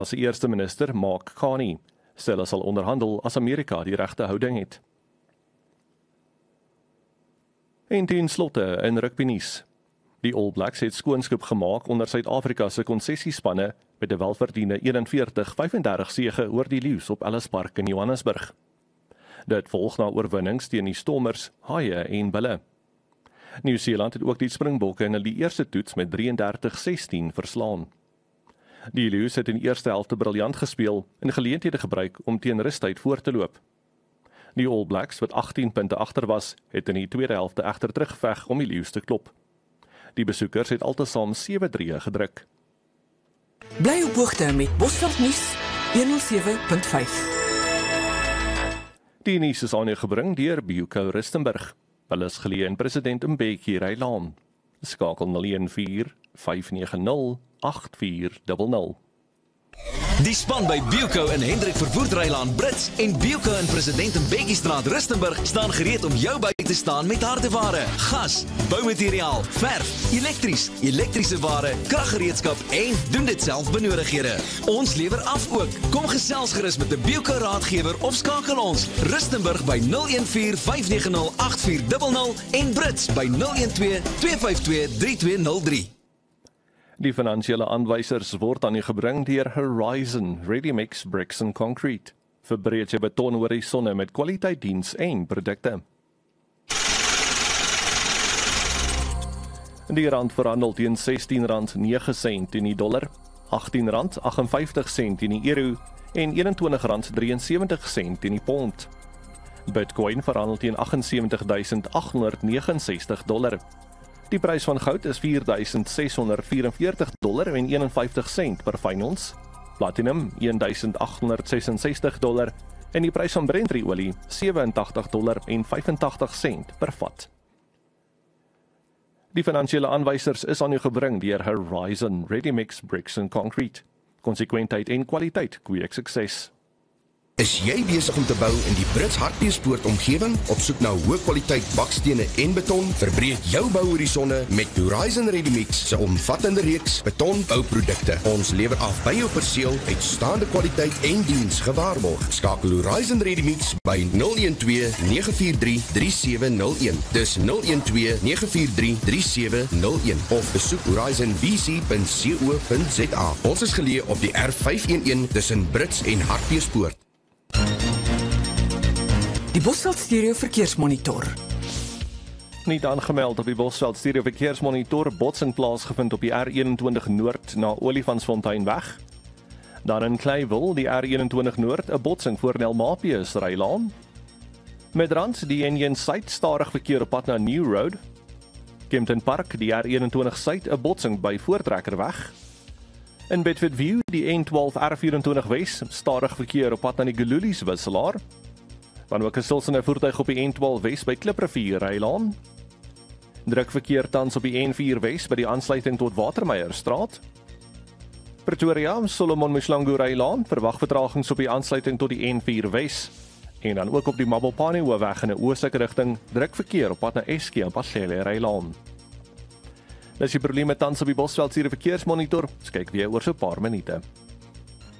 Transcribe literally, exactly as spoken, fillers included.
as eerste minister Mark Carney. Hulle sal onderhandel as Amerika die regte houding het. En ten slotte in rugbynuus. Die All Blacks het skoonskip gemaak onder Suid-Afrika se konsessiespanne met 'n welverdiende eenenveertig vyf-en-dertig sege oor die Lions op Ellis Park in Johannesburg. Dit volg na oorwinnings teen die Stormers, Haie en Bulle. Nieu-Seeland het ook die Springbokke in die eerste toets met drieëndertig sestien verslaan. Die Lions het in die eerste helfte briljant gespeel en geleenthede gebruik om teen rustyd voor te loop. Die All Blacks, wat agtien punte agter was, het in die tweede helfte egter teruggeveg om die Lions te klop. Die besoekers het altesaam sewe drie gedruk. Bly op hoogte met Bosveld Nuus honderdsewe punt vyf. Die nuus is aan u gebring deur Bioco Rustenburg. Hulle is geleë in President Mbeki Rylaan. Skakel nul een vier vyf nege nul agt vier nul nul. Die span by Bioco in Hendrik Verwoerd Rylaan Brits en Bioco in President Mbeki Straat Rustenburg staan gereed om jou by te staan met hardeware, gas, boumateriaal, verf, elektries, elektriese ware, kraggereedskap en doen dit self benodighede. Ons lewer af ook. Kom gesels gerus met 'n Bioco raadgewer of skakel ons Rustenburg by nul een vier vyf nege nul agt vier nul nul en Brits by nul een twee twee vyf twee drie twee nul drie. Die finansiële aanwysers word aan u gebring deur Horizon Ready Mix Bricks and Concrete. Verbreed jy beton horisonne met kwaliteit diens en produkte. Die rand verhandel teen sestien rand nege sent in die dollar, agtien rand agt en vyftig sent in die euro en eenentwintig rand drie en sewentig sent in die pond. Bitcoin verhandel teen agt en sewentig duisend agt honderd vyf ses dollar. Die prys van goud is vier duisend ses honderd vyf en veertig dollar en eenenvyftig sent per fyn ons. Platinum een duisend agt honderd ses en sestig dollar en die prys van Brent-olie sewe en tagtig dollar en vyf en tagtig sent per vat. Die finansiële aanwysers is aan u gebring deur Horizon Ready Mix Bricks and Concrete. Konsekwentheid en kwaliteit kweek sukses. Is jy besig om te bou in die Brits Hartbeespoort omgewing? Op soek na hoë kwaliteit bakstene en beton? Verbreek jou bouhorisonne met Horizon Ready Mix se omvattende reeks betonbouprodukte. Ons lewer af by jou perseel uitstaande kwaliteit en diens gewaarborg. Skakel Horizon Ready Mix by nul een twee nege vier drie drie sewe nul een. Dis nul een twee nege vier drie drie sewe nul een of besoek horizon b c punt co punt z a. Ons is geleë op die R vyf een een tussen Brits en Hartbeespoort. Die Bosveld Stereo Verkeersmonitor. Niet aangemeld op die Bosveld Stereo Verkeersmonitor, botsing plaasgevind op die R eenentwintig Noord na Olifantsfonteinweg. Dan in Kleiwil, die R eenentwintig Noord, 'n botsing voor Nelmapius Rylaan. Midrand, die N een Suid, stadig verkeer op pad na New Road. Kempton Park, die R eenentwintig Suid, 'n botsing by Voortrekkerweg. In Bedford View, die N twaalf R vyerentwintig Wes, stadig verkeer op pad na die Gelulies wisselaar. Dan ook 'n stilstaande voertuig op die N twaalf Wes by Kliprivier Rylaan. Druk verkeer tans op die N vier Wes by die aansluiting tot Watermeierstraat. Pretoria, Solomon Mshlangu Rylaan, verwag vertragings op die aansluiting tot die N vier Wes. En dan ook op die Mabopane Hoofweg in 'n oostelike rigting, druk verkeer op pad na S K en Paslele Rylaan. Dis die probleme tans op die Bosveld Stereo Verkeersmonitor. Ons kyk weer oor so 'n paar minute.